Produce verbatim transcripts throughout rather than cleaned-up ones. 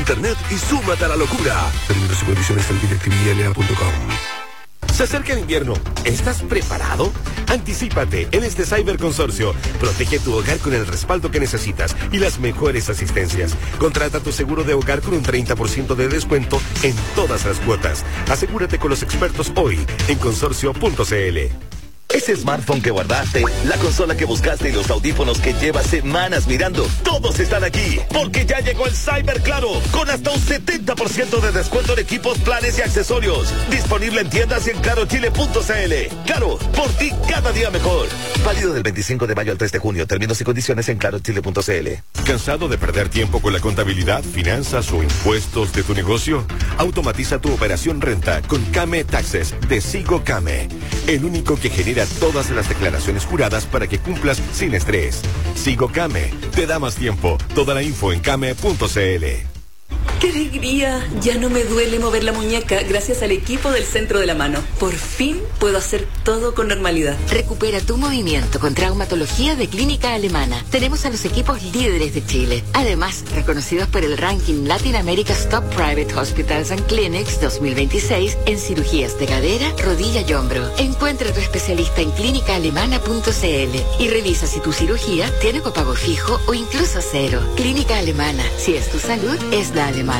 internet y súmate a la locura. Términos y condiciones en directivi n a punto com. Se acerca el invierno. ¿Estás preparado? Anticípate en este Cyber Consorcio. Protege tu hogar con el respaldo que necesitas y las mejores asistencias. Contrata tu seguro de hogar con un treinta por ciento de descuento en todas las cuotas. Asegúrate con los expertos hoy en consorcio punto c l. Ese smartphone que guardaste, la consola que buscaste y los audífonos que llevas semanas mirando, todos están aquí, porque ya llegó el Cyber Claro, con hasta un setenta por ciento de descuento en equipos, planes y accesorios. Disponible en tiendas y en claro chile punto c l. Claro, por ti cada día mejor. Válido del veinticinco de mayo al tres de junio. Términos y condiciones en claro chile punto c l. ¿Cansado de perder tiempo con la contabilidad, finanzas o impuestos de tu negocio? Automatiza tu operación renta con Came Taxes de Sigo Came, el único que genera todas las declaraciones juradas para que cumplas sin estrés. Sigo Came, te da más tiempo. Toda la info en came punto c l. ¡Qué alegría! Ya no me duele mover la muñeca gracias al equipo del Centro de la Mano. Por fin puedo hacer todo con normalidad. Recupera tu movimiento con traumatología de Clínica Alemana. Tenemos a los equipos líderes de Chile. Además, reconocidos por el ranking Latin America's Top Private Hospitals and Clinics dos mil veintiséis en cirugías de cadera, rodilla y hombro. Encuentra a tu especialista en clínica alemana punto c l y revisa si tu cirugía tiene copago fijo o incluso cero. Clínica Alemana. Si es tu salud, es la alemana.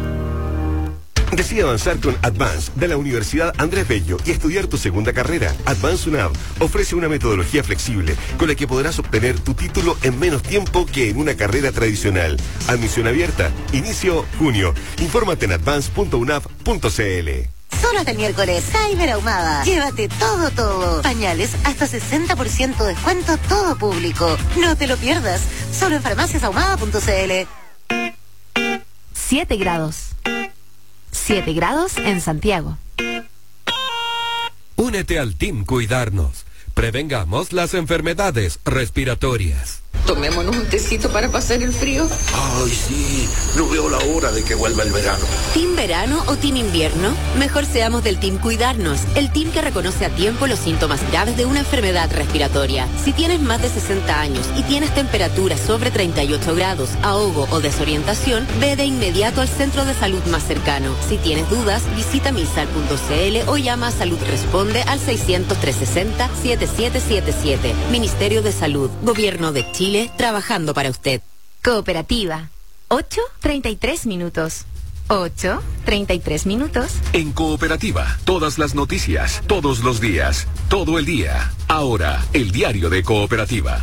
Decide avanzar con Advance de la Universidad Andrés Bello y estudiar tu segunda carrera. Advance UNAV ofrece una metodología flexible con la que podrás obtener tu título en menos tiempo que en una carrera tradicional. Admisión abierta. Inicio junio. Infórmate en advance punto unav punto c l. Solo hasta el miércoles, Cyber Ahumada. Llévate todo, todo. Pañales, hasta sesenta por ciento de descuento, todo público. No te lo pierdas. Solo en farmacias ahumada punto c l. siete grados. siete grados en Santiago. Únete al Team Cuidarnos. Prevengamos las enfermedades respiratorias. Tomémonos un tecito para pasar el frío. Ay, sí, no veo la hora de que vuelva el verano. ¿Team verano o team invierno? Mejor seamos del Team Cuidarnos, el team que reconoce a tiempo los síntomas graves de una enfermedad respiratoria. Si tienes más de sesenta años y tienes temperatura sobre treinta y ocho grados, ahogo o desorientación, ve de inmediato al centro de salud más cercano. Si tienes dudas, visita misal punto c l o llama a Salud Responde al seiscientos, trescientos sesenta, setenta y siete setenta y siete. Ministerio de Salud, Gobierno de Chile, trabajando para usted. Cooperativa. ocho treinta y tres minutos. ocho treinta y tres minutos. En Cooperativa, todas las noticias, todos los días, todo el día. Ahora, el diario de Cooperativa.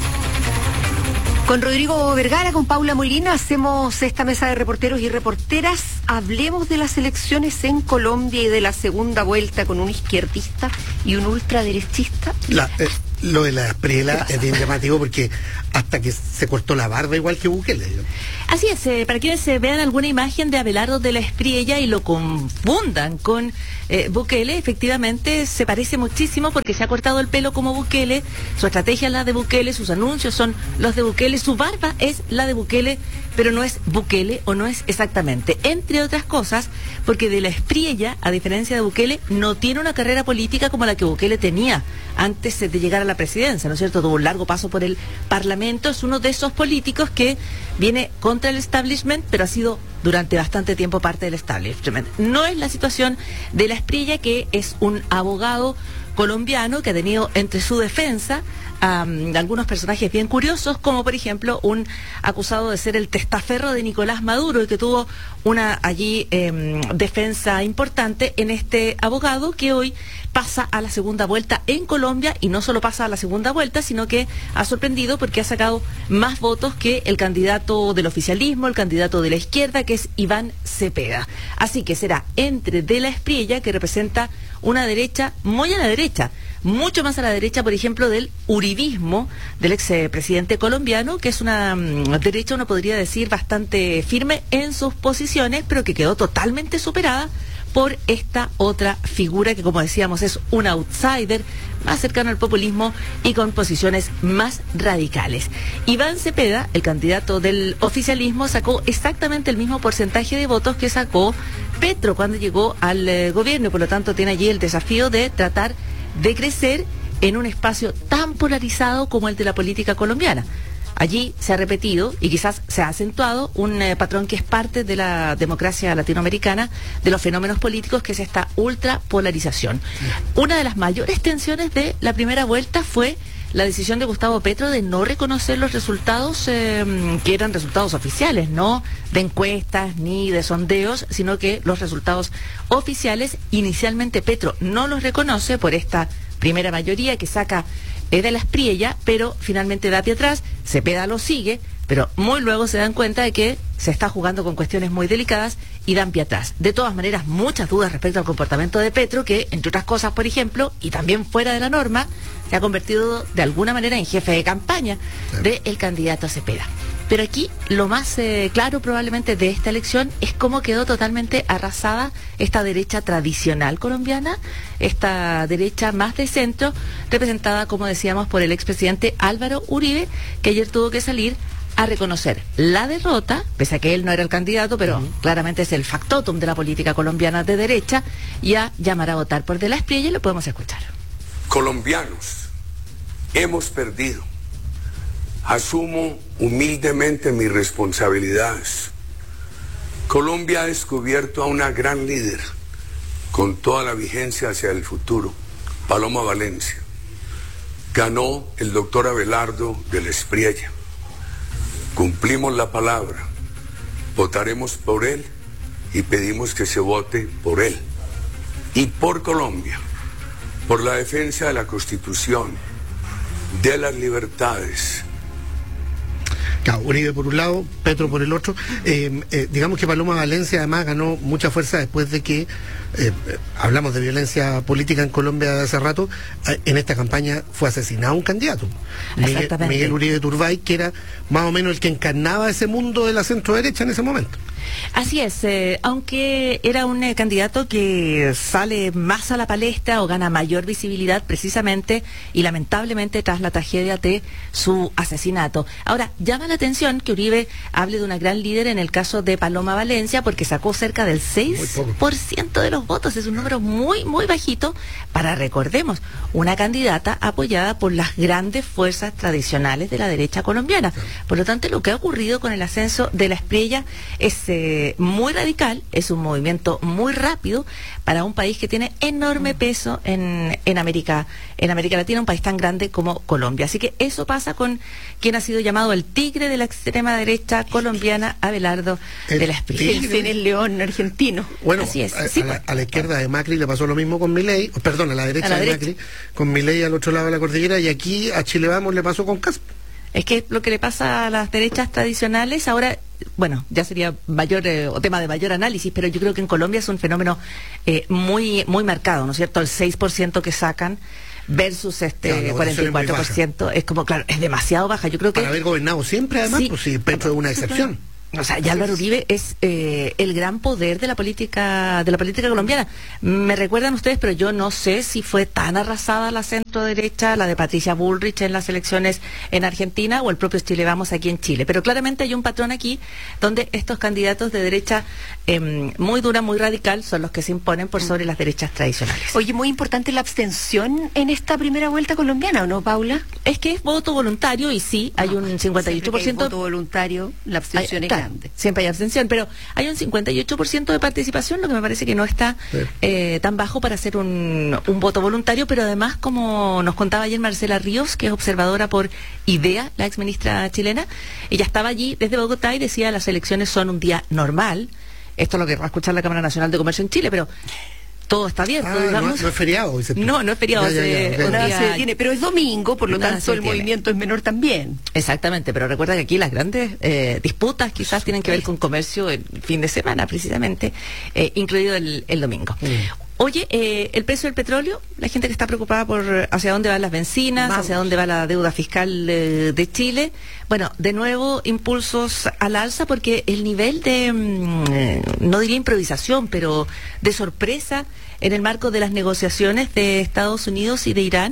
Con Rodrigo Vergara, con Paula Molina, hacemos esta mesa de reporteros y reporteras. Hablemos de las elecciones en Colombia y de la segunda vuelta con un izquierdista y un ultraderechista. La, eh, lo de la Espriella es bien llamativo porque hasta que se cortó la barba igual que Bukele. Así es, eh, para quienes se vean alguna imagen de Abelardo de la Espriella y lo confundan con eh, Bukele, efectivamente se parece muchísimo porque se ha cortado el pelo como Bukele, su estrategia es la de Bukele, sus anuncios son los de Bukele, su barba es la de Bukele, pero no es Bukele o no es exactamente, entre otras cosas, porque de la Espriella, a diferencia de Bukele, no tiene una carrera política como la que Bukele tenía antes de llegar a la presidencia, ¿no es cierto? Tuvo un largo paso por el Parlamento, es uno de esos políticos que viene contra el establishment, pero ha sido durante bastante tiempo parte del establishment. No es la situación de la Espriella, que es un abogado colombiano que ha tenido entre su defensa Um, algunos personajes bien curiosos, como por ejemplo un acusado de ser el testaferro de Nicolás Maduro y que tuvo una allí eh, defensa importante en este abogado que hoy pasa a la segunda vuelta en Colombia, y no solo pasa a la segunda vuelta, sino que ha sorprendido porque ha sacado más votos que el candidato del oficialismo, el candidato de la izquierda, que es Iván Cepeda. Así que será entre De la Espriella, que representa una derecha muy a la derecha, mucho más a la derecha, por ejemplo, del uribismo del expresidente colombiano, que es una um, derecha, uno podría decir, bastante firme en sus posiciones, pero que quedó totalmente superada por esta otra figura que, como decíamos, es un outsider más cercano al populismo y con posiciones más radicales. Iván Cepeda, el candidato del oficialismo, sacó exactamente el mismo porcentaje de votos que sacó Petro cuando llegó al eh, gobierno, y por lo tanto tiene allí el desafío de tratar de crecer en un espacio tan polarizado como el de la política colombiana. Allí se ha repetido y quizás se ha acentuado un eh, patrón que es parte de la democracia latinoamericana, de los fenómenos políticos, que es esta ultrapolarización. Una de las mayores tensiones de la primera vuelta fue la decisión de Gustavo Petro de no reconocer los resultados eh, que eran resultados oficiales, no de encuestas ni de sondeos, sino que los resultados oficiales. Inicialmente Petro no los reconoce por esta primera mayoría que saca eh, de la Espriella, pero finalmente da pie atrás. Cepeda lo sigue, pero muy luego se dan cuenta de que se está jugando con cuestiones muy delicadas y dan pie atrás. De todas maneras, muchas dudas respecto al comportamiento de Petro, que, entre otras cosas, por ejemplo, y también fuera de la norma, se ha convertido de alguna manera en jefe de campaña del candidato Cepeda. Pero aquí lo más eh, claro probablemente de esta elección es cómo quedó totalmente arrasada esta derecha tradicional colombiana, esta derecha más de centro, representada, como decíamos, por el expresidente Álvaro Uribe, que ayer tuvo que salir a reconocer la derrota, pese a que él no era el candidato, pero uh-huh. claramente es el factotum de la política colombiana de derecha, y a llamar a votar por De la Espriella, y lo podemos escuchar. Colombianos, hemos perdido. Asumo humildemente mis responsabilidades. Colombia ha descubierto a una gran líder con toda la vigencia hacia el futuro, Paloma Valencia. Ganó el doctor Abelardo de la Espriella. Cumplimos la palabra, votaremos por él y pedimos que se vote por él y por Colombia, por la defensa de la Constitución, de las libertades. Claro, Uribe por un lado, Petro por el otro. Eh, eh, digamos que Paloma Valencia además ganó mucha fuerza después de que, eh, hablamos de violencia política en Colombia de hace rato, eh, en esta campaña fue asesinado un candidato, Miguel, Miguel Uribe Turbay, que era más o menos el que encarnaba ese mundo de la centro derecha en ese momento. Así es, eh, aunque era un eh, candidato que sale más a la palestra o gana mayor visibilidad precisamente y lamentablemente tras la tragedia de su asesinato. Ahora, llama la atención que Uribe hable de una gran líder en el caso de Paloma Valencia, porque sacó cerca del seis por ciento de los votos, es un número muy, muy bajito para, recordemos, una candidata apoyada por las grandes fuerzas tradicionales de la derecha colombiana. Por lo tanto, lo que ha ocurrido con el ascenso de la Espriella es eh, muy radical, es un movimiento muy rápido para un país que tiene enorme peso en, en América, en América Latina, un país tan grande como Colombia. Así que eso pasa con quien ha sido llamado el tigre de la extrema derecha colombiana, Abelardo el de la Espriella. El Fene León argentino. Bueno, así es. A, Sí, a, la, a la izquierda de Macri le pasó lo mismo con Milei, perdón, a la derecha, a la de derecha. Macri, con Milei al otro lado de la cordillera, y aquí a Chile Vamos le pasó con Casp. Es que lo que le pasa a las derechas tradicionales ahora, bueno, ya sería mayor eh, o tema de mayor análisis, pero yo creo que en Colombia es un fenómeno eh, muy muy marcado, ¿no es cierto? El seis por ciento que sacan versus este claro, cuarenta y cuatro por ciento es, es como, claro, es demasiado baja. Yo creo que para haber gobernado siempre, además, sí, pues si Petro es una excepción. Claro. O sea, ya Álvaro Uribe es eh, el gran poder de la política de la política colombiana. Me recuerdan ustedes, pero yo no sé si fue tan arrasada la centro derecha, la de Patricia Bullrich en las elecciones en Argentina, o el propio Chile Vamos aquí en Chile. Pero claramente hay un patrón aquí donde estos candidatos de derecha eh, muy dura, muy radical, son los que se imponen por sobre las derechas tradicionales. Oye, muy importante la abstención en esta primera vuelta colombiana, ¿o no, Paula? Es que es voto voluntario y sí, hay no, un cincuenta y ocho por ciento. Hay voto voluntario, la abstención hay, es grande. Siempre hay abstención, pero hay un cincuenta y ocho por ciento de participación, lo que me parece que no está sí. eh, tan bajo para hacer un, un voto voluntario, pero además, como nos contaba ayer Marcela Ríos, que es observadora por IDEA, la exministra chilena, ella estaba allí desde Bogotá y decía las elecciones son un día normal. Esto es lo que va a escuchar la Cámara Nacional de Comercio en Chile, pero todo está abierto, ah, digamos. No, no es feriado. No, no es feriado. Ya, ya, ya, nada se detiene, pero es domingo, por lo nada tanto el detiene. movimiento es menor también. Exactamente, pero recuerda que aquí las grandes eh, disputas quizás tienen que ver con comercio el fin de semana, precisamente, eh, incluido el, el domingo. Mm. Oye, eh, el precio del petróleo, la gente que está preocupada por hacia dónde van las bencinas, Vamos. hacia dónde va la deuda fiscal eh, de Chile. Bueno, de nuevo impulsos al alza, porque el nivel de, mm, no diría improvisación, pero de sorpresa en el marco de las negociaciones de Estados Unidos y de Irán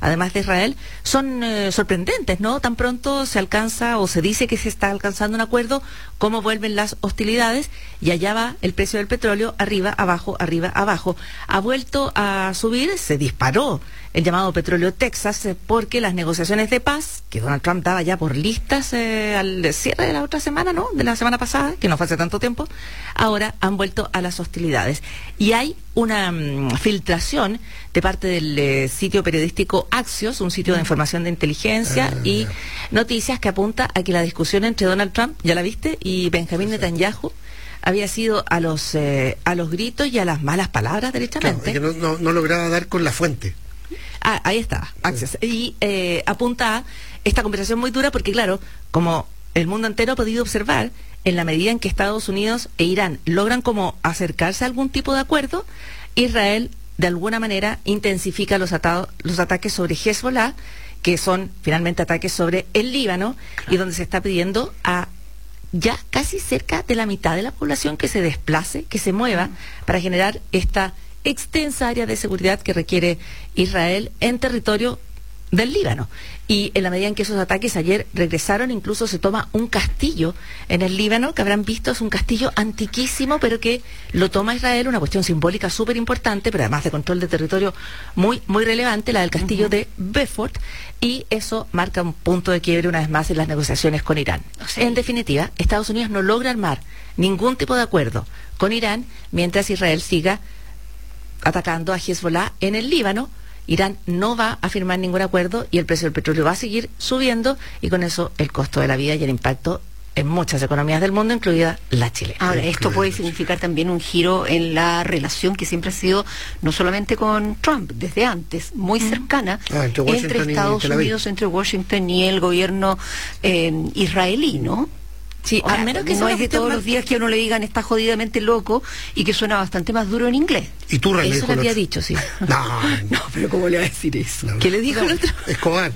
además de Israel, son eh, sorprendentes, ¿no? Tan pronto se alcanza o se dice que se está alcanzando un acuerdo, cómo vuelven las hostilidades y allá va el precio del petróleo arriba, abajo, arriba, abajo. Ha vuelto a subir, se disparó el llamado petróleo Texas eh, porque las negociaciones de paz, que Donald Trump daba ya por listas eh, al cierre de la otra semana, ¿no? De la semana pasada, que no fue hace tanto tiempo, ahora han vuelto a las hostilidades. Y hay una um, filtración de parte del eh, sitio periodístico Axios, un sitio de información de inteligencia ah, y yeah. noticias que apunta a que la discusión entre Donald Trump, ya la viste, y Benjamín sí, Netanyahu había sido a los eh, a los gritos y a las malas palabras derechamente. Claro, que no, no, no lograba dar con la fuente. Ah, ahí está, Axios. Y eh, apunta a esta conversación muy dura porque, claro, como el mundo entero ha podido observar, en la medida en que Estados Unidos e Irán logran como acercarse a algún tipo de acuerdo, Israel de alguna manera intensifica los, ata- los ataques sobre Hezbollah, que son finalmente ataques sobre el Líbano, claro. y donde se está pidiendo a ya casi cerca de la mitad de la población que se desplace, que se mueva, para generar esta extensa área de seguridad que requiere Israel en territorio del Líbano. Y en la medida en que esos ataques ayer regresaron, incluso se toma un castillo en el Líbano, que habrán visto, es un castillo antiquísimo, pero que lo toma Israel, una cuestión simbólica súper importante, pero además de control de territorio muy, muy relevante, la del castillo uh-huh. de Beaufort, y eso marca un punto de quiebre una vez más en las negociaciones con Irán. Sí. En definitiva, Estados Unidos no logra armar ningún tipo de acuerdo con Irán mientras Israel siga atacando a Hezbollah en el Líbano. Irán no va a firmar ningún acuerdo y el precio del petróleo va a seguir subiendo, y con eso el costo de la vida y el impacto en muchas economías del mundo, incluida la chilena. Ahora, esto puede significar también un giro en la relación que siempre ha sido, no solamente con Trump, desde antes, muy cercana, ah, entre, entre Estados Unidos, entre Washington y el gobierno eh, israelí, ¿no? Sí, Ahora, al menos que no es de todos los días que uno le digan está jodidamente loco y que suena bastante más duro en inglés. ¿Y tú, René? Eso lo había dicho, sí. No, no, pero ¿cómo le va a decir eso? No, ¿qué le dijo no, el otro? Escobar.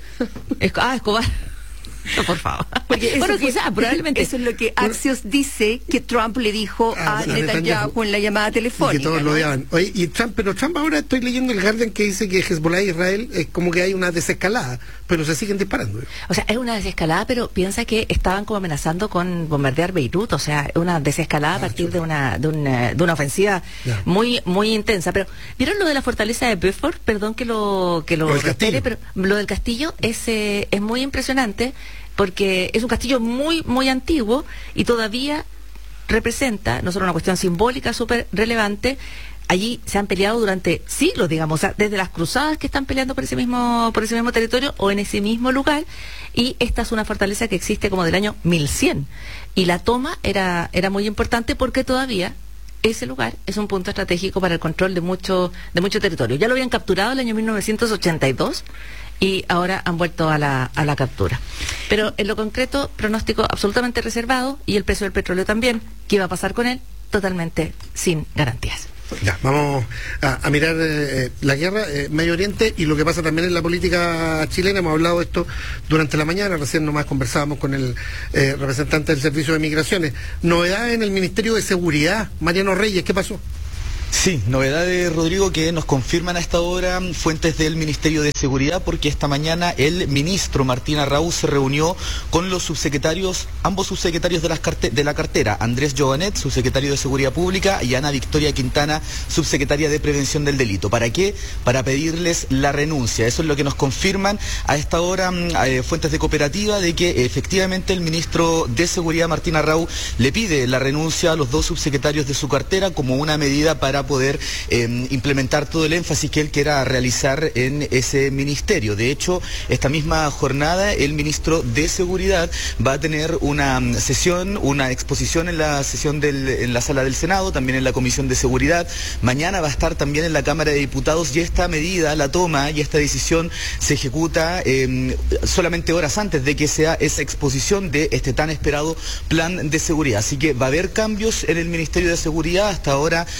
Esco- ah, Escobar. No, por favor. Porque eso, bueno, fue, quizás, probablemente. Eso es lo que Axios dice que Trump le dijo ah, a Netanyahu, Netanyahu en la llamada telefónica. Y que todos ¿no? lo odiaban. Oye, y Trump, pero Trump ahora estoy leyendo el Guardian que dice que Hezbollah y Israel es como que hay una desescalada, pero se siguen disparando. O sea, es una desescalada, pero piensa que estaban como amenazando con bombardear Beirut, o sea, una desescalada ah, a partir de una, de una de una ofensiva yeah. muy muy intensa. Pero ¿vieron lo de la fortaleza de Beaufort? Perdón que lo que lo, lo retere, pero lo del castillo es eh, es muy impresionante, porque es un castillo muy, muy antiguo y todavía representa no solo una cuestión simbólica súper relevante. Allí se han peleado durante siglos, digamos, o sea, desde las cruzadas que están peleando por ese mismo por ese mismo territorio o en ese mismo lugar, y esta es una fortaleza que existe como del año mil cien, y la toma era era muy importante porque todavía ese lugar es un punto estratégico para el control de mucho de mucho territorio. Ya lo habían capturado en el año mil novecientos ochenta y dos y ahora han vuelto a la, a la captura. Pero en lo concreto, pronóstico absolutamente reservado, y el precio del petróleo también. ¿Qué va a pasar con él? Totalmente sin garantías. Ya, vamos a, a mirar eh, la guerra, eh, Medio Oriente, y lo que pasa también en la política chilena. Hemos hablado de esto durante la mañana, recién nomás conversábamos con el eh, representante del Servicio de Migraciones. Novedades en el Ministerio de Seguridad, Mariano Reyes, ¿qué pasó? Sí, novedades, Rodrigo, que nos confirman a esta hora fuentes del Ministerio de Seguridad, porque esta mañana el ministro Martín Arrau se reunió con los subsecretarios, ambos subsecretarios de, las carte- de la cartera, Andrés Giovanet, subsecretario de Seguridad Pública, y Ana Victoria Quintana, subsecretaria de Prevención del Delito. ¿Para qué? Para pedirles la renuncia. Eso es lo que nos confirman a esta hora eh, fuentes de Cooperativa, de que efectivamente el ministro de Seguridad, Martín Arrau, le pide la renuncia a los dos subsecretarios de su cartera como una medida para poder eh, implementar todo el énfasis que él quiera realizar en ese ministerio. De hecho, esta misma jornada el ministro de Seguridad va a tener una sesión, una exposición en la sesión del, en la sala del Senado, también en la Comisión de Seguridad. Mañana va a estar también en la Cámara de Diputados, y esta medida, la toma y esta decisión se ejecuta eh, solamente horas antes de que sea esa exposición de este tan esperado plan de seguridad. Así que va a haber cambios en el Ministerio de Seguridad. Hasta ahora no se ha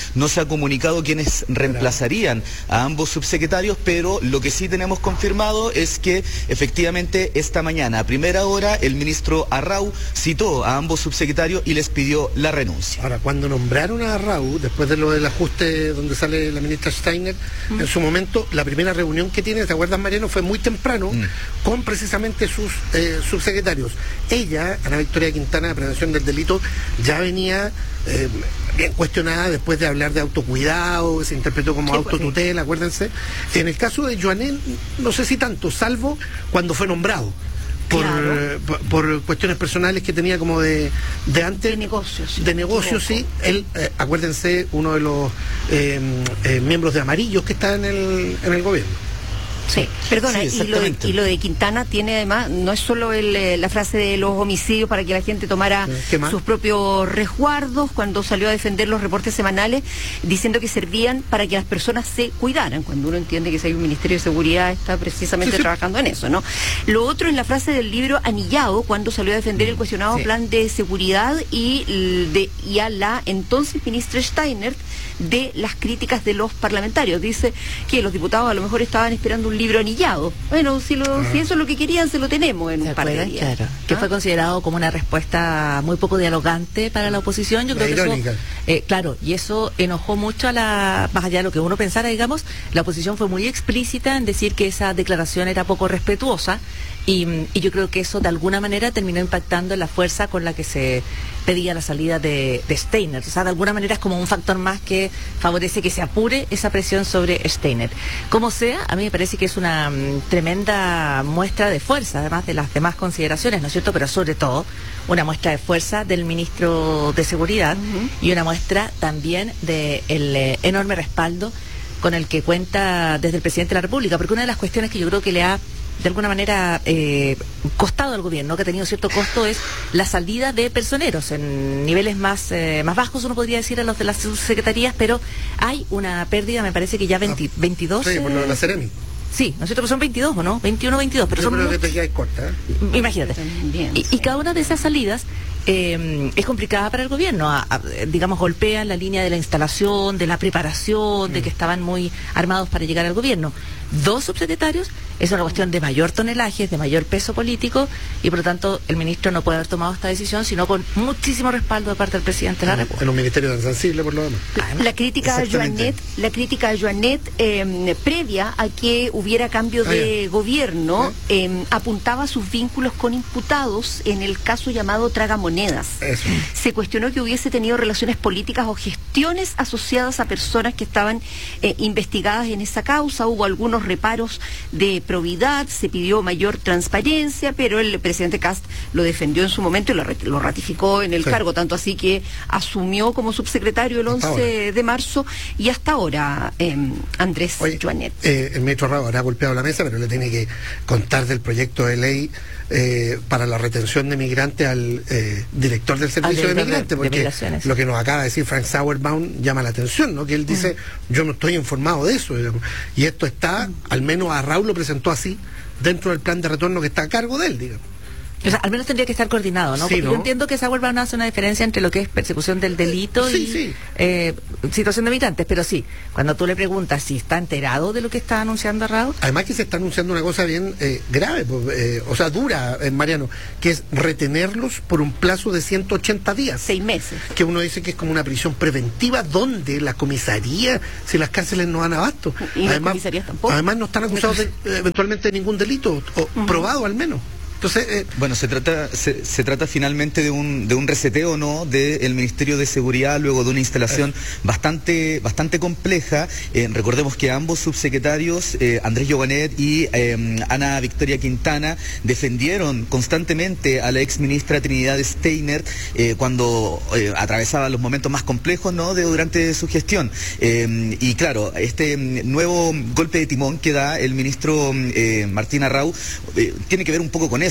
comunicado quiénes reemplazarían a ambos subsecretarios, pero lo que sí tenemos confirmado es que efectivamente esta mañana a primera hora el ministro Arrau citó a ambos subsecretarios y les pidió la renuncia. Ahora, cuando nombraron a Arrau, después de lo del ajuste donde sale la ministra Steiner, mm. en su momento, la primera reunión que tiene, ¿te acuerdas, Mariano? Fue muy temprano, mm. con precisamente sus eh, subsecretarios. Ella, Ana Victoria Quintana, de Prevención del Delito, ya venía eh, bien cuestionada después de hablar de autocuidado, se interpretó como sí, autotutela, pues, acuérdense. En el caso de Joanel, no sé si tanto, salvo cuando fue nombrado. Por, claro. por, por cuestiones personales que tenía como de, de antes. De negocios. De negocios, sí. Él, eh, acuérdense, uno de los eh, eh, miembros de Amarillos que está en el, en el gobierno. Sí, perdona, sí, y, lo de, y lo de Quintana tiene además, no es solo el, eh, la frase de los homicidios para que la gente tomara sus propios resguardos, cuando salió a defender los reportes semanales, diciendo que servían para que las personas se cuidaran, cuando uno entiende que si hay un Ministerio de Seguridad está precisamente sí, sí. trabajando en eso, ¿no? Lo otro es la frase del libro Anillado, cuando salió a defender el cuestionado sí. plan de seguridad y, de, y a la entonces ministra Steiner de las críticas de los parlamentarios. Dice que los diputados a lo mejor estaban esperando un libro anillado. Bueno, si, lo, ah. si eso es lo que querían, se lo tenemos en un par de días. Claro. Que ¿Ah? fue considerado como una respuesta muy poco dialogante para la oposición. Yo la creo irónica. que eso, eh, claro, y eso enojó mucho a la, más allá de lo que uno pensara, digamos, la oposición fue muy explícita en decir que esa declaración era poco respetuosa. Y, y yo creo que eso de alguna manera terminó impactando en la fuerza con la que se pedía la salida de, de Steiner. O sea, de alguna manera es como un factor más que favorece que se apure esa presión sobre Steiner. Como sea, a mí me parece que es una um, tremenda muestra de fuerza, además de las demás consideraciones, ¿no es cierto? Pero sobre todo, una muestra de fuerza del ministro de Seguridad uh-huh. y una muestra también del eh, enorme respaldo con el que cuenta desde el presidente de la República, porque una de las cuestiones que yo creo que le ha de alguna manera eh, costado al gobierno, que ha tenido cierto costo, es la salida de personeros en niveles más eh, más bajos, uno podría decir, a los de las subsecretarías, pero hay una pérdida, me parece que ya veinte, veintidós. Sí, por lo de la Ceremi. Sí, ¿no es cierto? Que son veintidós, ¿o no? veintiuno, veintidós. Pero yo son creo muy... que te quedas corta, ¿eh? Imagínate. Bien, y, sí. y cada una de esas salidas eh, es complicada para el gobierno. A, a, digamos, golpean la línea de la instalación, de la preparación, mm. de que estaban muy armados para llegar al gobierno. Dos subsecretarios es una cuestión de mayor tonelaje, de mayor peso político, y por lo tanto el ministro no puede haber tomado esta decisión sino con muchísimo respaldo de parte del presidente de la República. En un ministerio tan sensible, por lo demás. La, la crítica a Joanet, la crítica a Joanet eh, previa a que hubiera cambio ah, de ya. gobierno, ¿Ah? eh, apuntaba a sus vínculos con imputados en el caso llamado Tragamonedas. Eso. Se cuestionó que hubiese tenido relaciones políticas o gestiones asociadas a personas que estaban eh, investigadas en esa causa. Hubo algunos reparos de probidad, se pidió mayor transparencia, pero el presidente Kast lo defendió en su momento y lo, lo ratificó en el sí. cargo, tanto así que asumió como subsecretario el once de marzo y hasta ahora eh, Andrés Oye, Joanet. Eh, el ministro Arrau habrá golpeado la mesa, pero le tiene que contar del proyecto de ley eh, para la retención de migrantes al eh, director del servicio de, de migrantes, porque de lo que nos acaba de decir Frank Sauerbaum llama la atención, ¿no? Que él dice, mm. yo no estoy informado de eso, digamos. Y esto está, mm. al menos a Arrau lo presentó así, dentro del plan de retorno que está a cargo de él, digamos. O sea, al menos tendría que estar coordinado, ¿no? Sí, Porque ¿no? yo entiendo que Sauerbaum no hace una diferencia entre lo que es persecución del delito sí, y sí. Eh, situación de migrantes, pero sí, cuando tú le preguntas si está enterado de lo que está anunciando Arrau. Además que se está anunciando una cosa bien eh, grave, pues, eh, o sea, dura, eh, Mariano, que es retenerlos por un plazo de ciento ochenta días. Seis meses. Que uno dice que es como una prisión preventiva donde la comisaría, si las cárceles no dan abasto. Y además, las comisarías tampoco. Además no están acusados de, eh, eventualmente de ningún delito, o uh-huh. probado al menos. Entonces, eh, bueno, se trata se, se trata finalmente de un de un reseteo, ¿no?, del Ministerio de Seguridad luego de una instalación eh. bastante bastante compleja. Eh, recordemos que ambos subsecretarios, eh, Andrés Joanet y eh, Ana Victoria Quintana, defendieron constantemente a la ex ministra Trinidad Steiner eh, cuando eh, atravesaba los momentos más complejos, ¿no?, de durante su gestión. Eh, y claro, este nuevo golpe de timón que da el ministro eh, Martín Arrau eh, tiene que ver un poco con eso.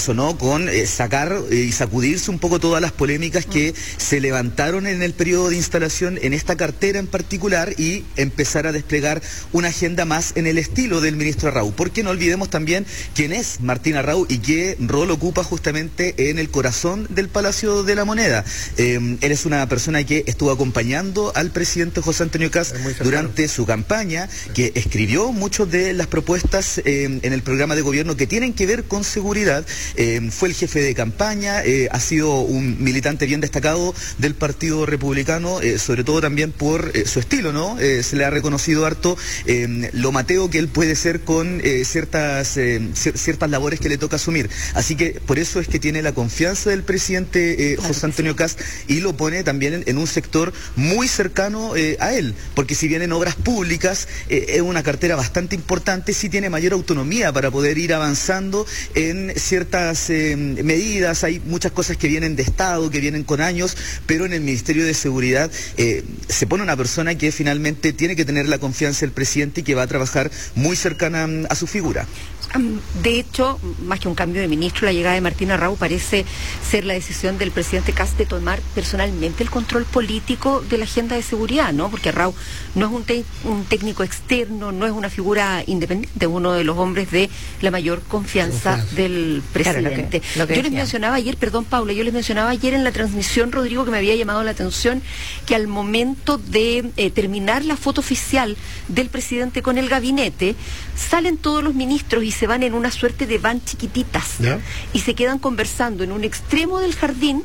eso, ¿no? Con eh, sacar eh, y sacudirse un poco todas las polémicas que se levantaron en el periodo de instalación en esta cartera en particular y empezar a desplegar una agenda más en el estilo del ministro Arrau. Porque no olvidemos también quién es Martín Arrau y qué rol ocupa justamente en el corazón del Palacio de la Moneda. Eh, él es una persona que estuvo acompañando al presidente José Antonio Kast durante su campaña, que escribió muchas de las propuestas eh, en el programa de gobierno que tienen que ver con seguridad. Eh, fue el jefe de campaña, eh, ha sido un militante bien destacado del Partido Republicano, eh, sobre todo también por eh, su estilo, ¿no? Eh, se le ha reconocido harto eh, lo mateo que él puede ser con eh, ciertas, eh, ciertas labores que le toca asumir. Así que por eso es que tiene la confianza del presidente eh, José Antonio Kast y lo pone también en, en un sector muy cercano eh, a él, porque si bien en obras públicas eh, es una cartera bastante importante, sí tiene mayor autonomía para poder ir avanzando en ciertas eh, medidas. Hay muchas cosas que vienen de Estado, que vienen con años, pero en el Ministerio de Seguridad eh, se pone una persona que finalmente tiene que tener la confianza del presidente y que va a trabajar muy cercana a su figura. De hecho, más que un cambio de ministro, la llegada de Martín Arrau parece ser la decisión del presidente Kast de tomar personalmente el control político de la agenda de seguridad, ¿no? Porque Arrau no es un, te un técnico externo, no es una figura independiente, uno de los hombres de la mayor confianza, confianza. del presidente. Claro, lo que, lo que yo les mencionaba ayer, perdón Paula, yo les mencionaba ayer en la transmisión, Rodrigo, que me había llamado la atención, que al momento de eh, terminar la foto oficial del presidente con el gabinete, salen todos los ministros y se van en una suerte de van chiquititas, ¿ya? Y se quedan conversando en un extremo del jardín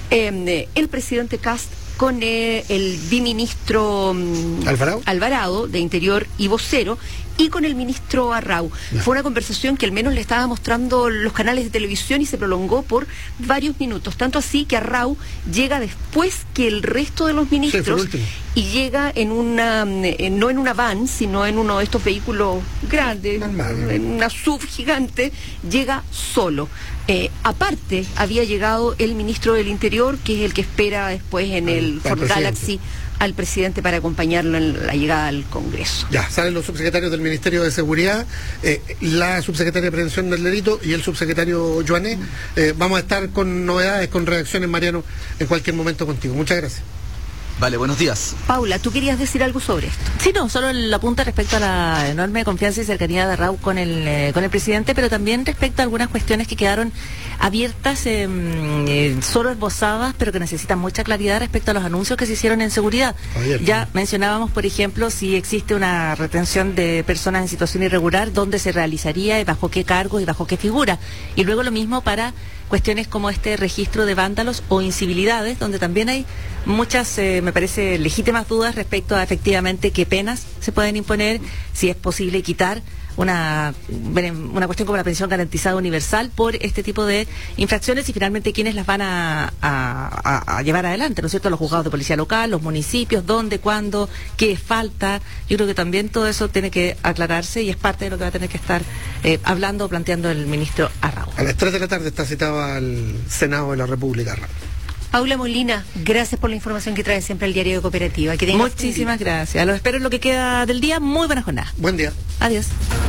eh, el presidente Kast con eh, el biministro um, ¿Alvarado? Alvarado de Interior y vocero, y con el ministro Arrau. No. Fue una conversación que al menos le estaba mostrando los canales de televisión y se prolongó por varios minutos, tanto así que Arrau llega después que el resto de los ministros, sí, y llega en una, eh, no en una van, sino en uno de estos vehículos grandes, normal, en una S U V gigante, llega solo. Eh, aparte, había llegado el ministro del Interior, que es el que espera después en el, el Ford Galaxy al presidente para acompañarlo en la llegada al Congreso. Ya, salen los subsecretarios del Ministerio de Seguridad, eh, la subsecretaria de Prevención del Delito y el subsecretario Joané. Eh, vamos a estar con novedades, con reacciones, Mariano, en cualquier momento contigo. Muchas gracias. Vale, buenos días. Paula, ¿tú querías decir algo sobre esto? Sí, no, solo el apunte respecto a la enorme confianza y cercanía de Arrau con el eh, con el presidente, pero también respecto a algunas cuestiones que quedaron abiertas, eh, eh, solo esbozadas, pero que necesitan mucha claridad respecto a los anuncios que se hicieron en seguridad. Ayer, ya mencionábamos, por ejemplo, si existe una retención de personas en situación irregular, dónde se realizaría, y bajo qué cargo y bajo qué figura. Y luego lo mismo para cuestiones como este registro de vándalos o incivilidades, donde también hay muchas, eh, me parece, legítimas dudas respecto a efectivamente qué penas se pueden imponer, si es posible quitar una, una cuestión como la pensión garantizada universal por este tipo de infracciones y finalmente quiénes las van a, a, a llevar adelante, ¿no es cierto? Los juzgados de policía local, los municipios, dónde, cuándo, qué falta. Yo creo que también todo eso tiene que aclararse y es parte de lo que va a tener que estar eh, hablando o planteando el ministro Arrau. A las tres de la tarde está citado al Senado de la República, Arrau. Paula Molina, gracias por la información que trae siempre el Diario de Cooperativa. Que Muchísimas gracias. Los espero en lo que queda del día. Muy buena jornada. Buen día. Adiós.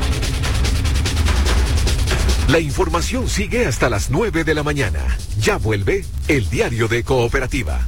La información sigue hasta las nueve de la mañana. Ya vuelve el Diario de Cooperativa.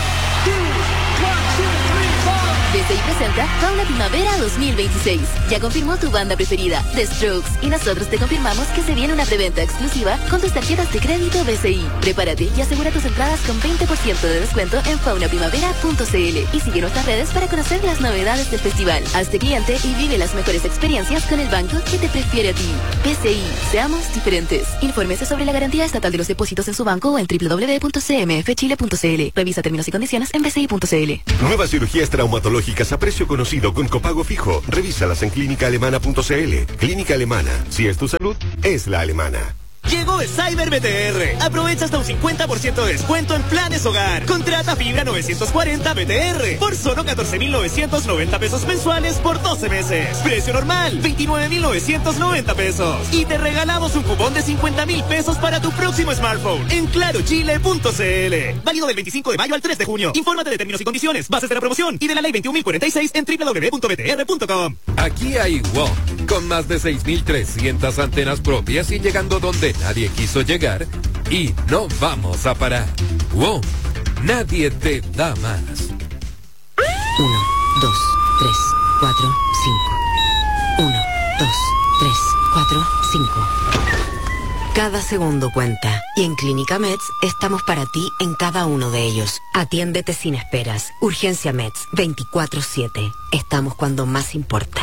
B C I presenta Fauna Primavera dos mil veintiséis. Ya confirmó tu banda preferida, The Strokes, y nosotros te confirmamos que se viene una preventa exclusiva con tus tarjetas de crédito B C I. Prepárate y asegura tus entradas con veinte por ciento de descuento en fauna primavera punto c l y sigue nuestras redes para conocer las novedades del festival. Hazte cliente y vive las mejores experiencias con el banco que te prefiere a ti. B C I, seamos diferentes. Infórmese sobre la garantía estatal de los depósitos en su banco o en w w w punto c m f chile punto c l. Revisa términos y condiciones en b c i punto c l. Nuevas cirugías traumatológicas a precio conocido con copago fijo. Revísalas en clínica alemana punto c l. Clínica Alemana. Si es tu salud, es la alemana. Llegó el Cyber B T R. Aprovecha hasta un cincuenta por ciento de descuento en planes hogar. Contrata fibra novecientos cuarenta B T R por solo catorce mil novecientos noventa pesos mensuales por doce meses. Precio normal, veintinueve mil novecientos noventa pesos. Y te regalamos un cupón de cincuenta mil pesos para tu próximo smartphone en claro chile punto c l. Válido del veinticinco de mayo al tres de junio. Infórmate de términos y condiciones, bases de la promoción y de la ley veintiún mil cuarenta y seis en w w w punto b t r punto com. Aquí hay W O M, con más de seis mil trescientas antenas propias y llegando donde nadie quiso llegar y no vamos a parar. WOM, nadie te da más. Uno, dos, tres, cuatro, cinco. Uno, dos, tres, cuatro, cinco. Cada segundo cuenta. Y en Clínica Meds estamos para ti en cada uno de ellos. Atiéndete sin esperas. Urgencia Meds, veinticuatro siete. Estamos cuando más importa.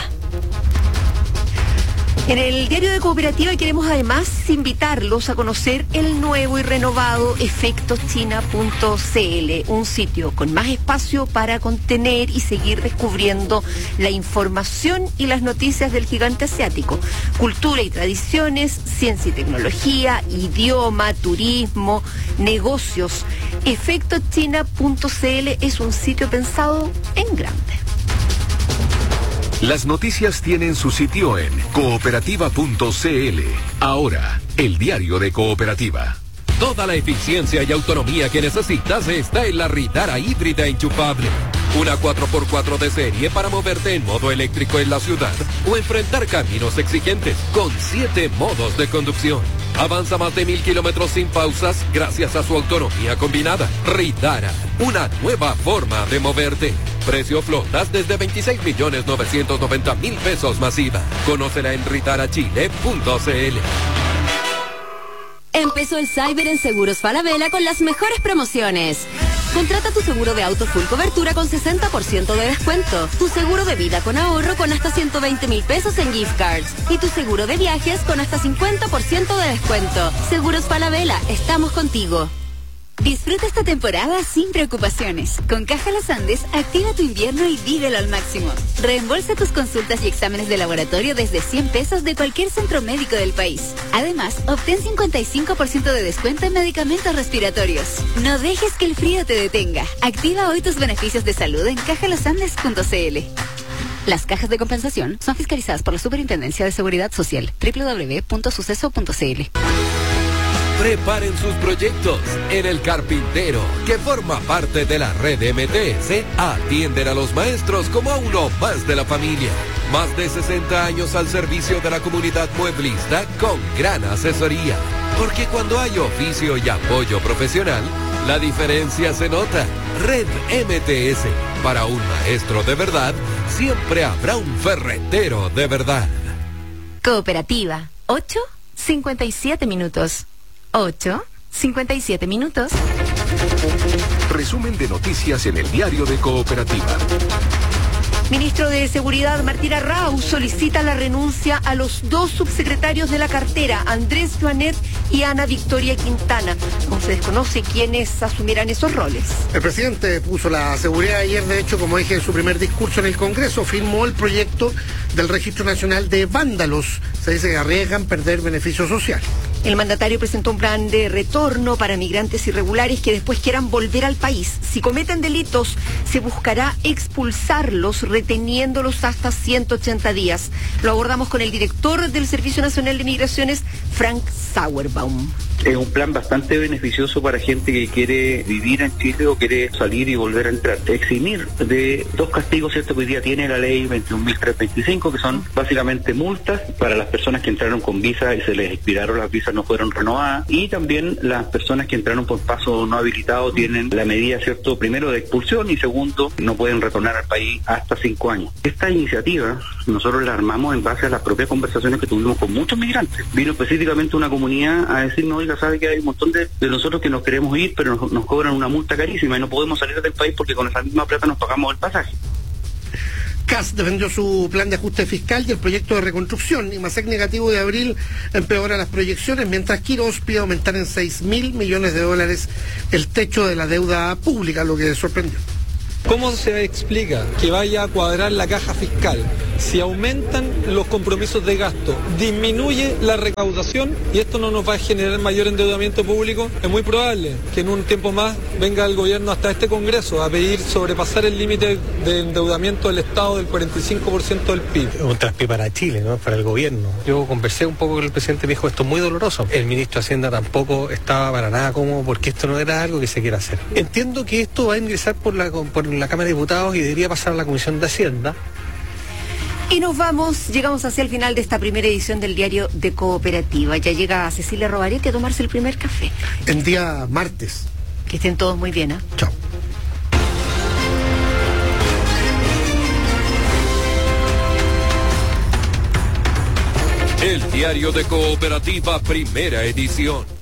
En el diario de Cooperativa queremos además invitarlos a conocer el nuevo y renovado efecto china punto c l, un sitio con más espacio para contener y seguir descubriendo la información y las noticias del gigante asiático. Cultura y tradiciones, ciencia y tecnología, idioma, turismo, negocios. efecto china punto c l es un sitio pensado en grande. Las noticias tienen su sitio en cooperativa punto c l. Ahora, el diario de Cooperativa. Toda la eficiencia y autonomía que necesitas está en la Ritara híbrida enchufable. Una cuatro por cuatro de serie para moverte en modo eléctrico en la ciudad o enfrentar caminos exigentes con siete modos de conducción. Avanza más de mil kilómetros sin pausas gracias a su autonomía combinada. Ritara, una nueva forma de moverte. Precio flotas desde veintiséis millones novecientos noventa mil pesos masiva. Conócela en ritara chile punto c l. Empezó el Cyber en Seguros Falabella con las mejores promociones. Contrata tu seguro de auto full cobertura con sesenta por ciento de descuento. Tu seguro de vida con ahorro con hasta ciento veinte mil pesos en gift cards. Y tu seguro de viajes con hasta cincuenta por ciento de descuento. Seguros Falabella, estamos contigo. Disfruta esta temporada sin preocupaciones. Con Caja Los Andes, activa tu invierno y vívelo al máximo. Reembolsa tus consultas y exámenes de laboratorio desde cien pesos de cualquier centro médico del país. Además, obtén cincuenta y cinco por ciento de descuento en medicamentos respiratorios. No dejes que el frío te detenga. Activa hoy tus beneficios de salud en caja los andes punto c l. Las cajas de compensación son fiscalizadas por la Superintendencia de Seguridad Social. doble u doble u doble u punto suceso punto c l. Preparen sus proyectos en El Carpintero, que forma parte de la red M T S. Atienden a los maestros como a uno más de la familia. Más de sesenta años al servicio de la comunidad mueblista con gran asesoría. Porque cuando hay oficio y apoyo profesional, la diferencia se nota. Red M T S. Para un maestro de verdad, siempre habrá un ferretero de verdad. Cooperativa, ocho cincuenta y siete minutos. ocho cincuenta y siete minutos. Resumen de noticias en el diario de Cooperativa. Ministro de Seguridad Martín Arrau solicita la renuncia a los dos subsecretarios de la cartera, Andrés Joanet y Ana Victoria Quintana. No se desconoce quiénes asumirán esos roles. El presidente puso la seguridad ayer, de hecho, como dije en su primer discurso en el Congreso, firmó el proyecto del Registro Nacional de Vándalos. Se dice que arriesgan perder beneficios sociales. El mandatario presentó un plan de retorno para migrantes irregulares que después quieran volver al país. Si cometen delitos, se buscará expulsarlos, reteniéndolos hasta ciento ochenta días. Lo abordamos con el director del Servicio Nacional de Migraciones, Frank Sauerbaum. Es un plan bastante beneficioso para gente que quiere vivir en Chile o quiere salir y volver a entrar. Eximir de dos castigos, ¿cierto?, que hoy día tiene la ley veintiún mil trescientos veinticinco, que son básicamente multas para las personas que entraron con visa y se les expiraron las visas, no fueron renovadas, y también las personas que entraron por paso no habilitado tienen la medida, ¿cierto?, primero de expulsión y segundo, no pueden retornar al país hasta cinco años. Esta iniciativa nosotros la armamos en base a las propias conversaciones que tuvimos con muchos migrantes. Vino específicamente una comunidad a decirnos, oiga, sabe que hay un montón de, de nosotros que nos queremos ir, pero nos, nos cobran una multa carísima y no podemos salir del país porque con esa misma plata nos pagamos el pasaje. C A S defendió su plan de ajuste fiscal y el proyecto de reconstrucción. IMASEC negativo de abril empeora las proyecciones, mientras Quirós pide aumentar en seis mil millones de dólares el techo de la deuda pública, lo que sorprendió. ¿Cómo se explica que vaya a cuadrar la caja fiscal si aumentan los compromisos de gasto, disminuye la recaudación y esto no nos va a generar mayor endeudamiento público? Es muy probable que en un tiempo más venga el gobierno hasta este Congreso a pedir sobrepasar el límite de endeudamiento del Estado del cuarenta y cinco por ciento del P I B. Un traspié para Chile, ¿no?, para el gobierno. Yo conversé un poco con el presidente, me dijo esto es muy doloroso. El ministro de Hacienda tampoco estaba para nada cómodo porque esto no era algo que se quiera hacer. Entiendo que esto va a ingresar por la, por la Cámara de Diputados y debería pasar a la Comisión de Hacienda. Y nos vamos, llegamos hacia el final de esta primera edición del Diario de Cooperativa. Ya llega Cecilia Robaretti a tomarse el primer café. El día martes. Que estén todos muy bien, ¿eh? Chao. El Diario de Cooperativa, primera edición.